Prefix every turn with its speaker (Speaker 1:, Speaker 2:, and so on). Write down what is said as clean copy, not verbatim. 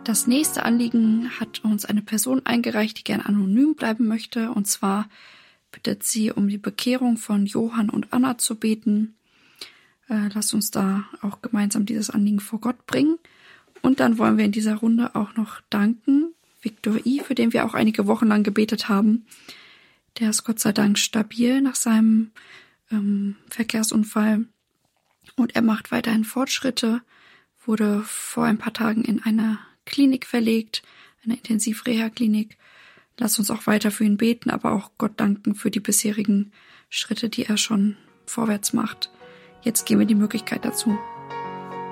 Speaker 1: Das nächste Anliegen hat uns eine Person eingereicht, die gern anonym bleiben möchte. Und zwar bittet sie um die Bekehrung von Johann und Anna zu beten. Lasst uns da auch gemeinsam dieses Anliegen vor Gott bringen. Und dann wollen wir in dieser Runde auch noch danken Viktor I., für den wir auch einige Wochen lang gebetet haben. Der ist Gott sei Dank stabil nach seinem Verkehrsunfall. Und er macht weiterhin Fortschritte, wurde vor ein paar Tagen in eine Klinik verlegt, eine Intensivreha-Klinik. Lass uns auch weiter für ihn beten, aber auch Gott danken für die bisherigen Schritte, die er schon vorwärts macht. Jetzt geben wir die Möglichkeit dazu.